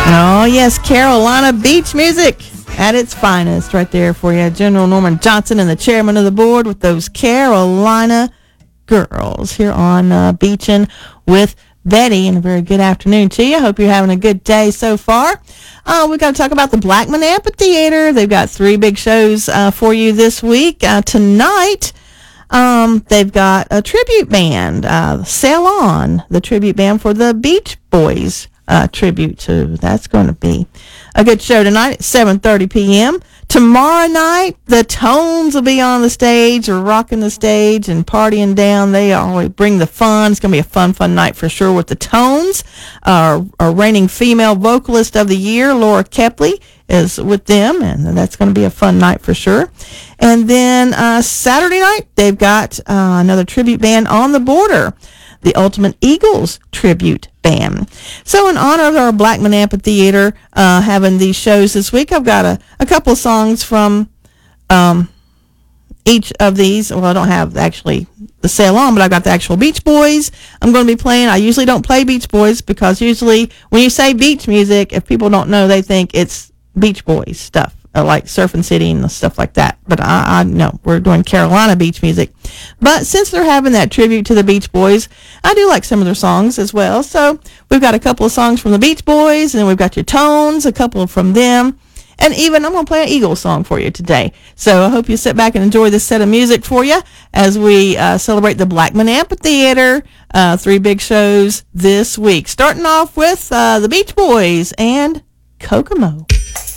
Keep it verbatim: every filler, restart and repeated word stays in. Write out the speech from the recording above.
Oh, yes, Carolina beach music at its finest right there for you. General Norman Johnson and the chairman of the board with those Carolina girls here on uh, Beachin' with Betty, and a very good afternoon to you. I hope you're having a good day so far. Uh, we've got to talk about the Blackman Amphitheater. They've got three big shows uh, for you this week. Uh, tonight, um, they've got a tribute band, uh, Sail On, the tribute band for the Beach Boys uh, tribute. So that's going to be a good show tonight at seven thirty p.m. Tomorrow night, the Tones will be on the stage, or rocking the stage and partying down. They always bring the fun. It's going to be a fun, fun night for sure with the Tones. Uh, our reigning female vocalist of the year, Laura Kepley, is with them, and that's going to be a fun night for sure. And then uh, Saturday night, they've got uh, another tribute band on the border, the Ultimate Eagles tribute band. So in honor of our Blackman Amphitheater uh, having these shows this week, I've got a, a couple of songs from um, each of these. Well, I don't have actually the Sail On, but I've got the actual Beach Boys I'm going to be playing. I usually don't play Beach Boys because usually when you say beach music, if people don't know, they think it's Beach Boys stuff, uh, like Surfing City and stuff like that. But I, I know we're doing Carolina beach music. But since they're having that tribute to the Beach Boys, I do like some of their songs as well. So we've got a couple of songs from the Beach Boys, and then we've got your Tones, a couple from them, and even I'm going to play an Eagles song for you today. So I hope you sit back and enjoy this set of music for you as we uh, celebrate the Blackman Amphitheater. Uh, three big shows this week. Starting off with uh, the Beach Boys and Kokomo.